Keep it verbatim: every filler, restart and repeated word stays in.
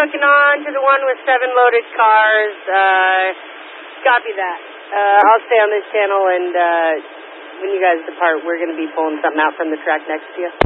hooking on to the one with seven loaded cars. Uh, copy that. Uh, I'll stay on this channel, and uh, when you guys depart, we're going to be pulling something out from the track next to you.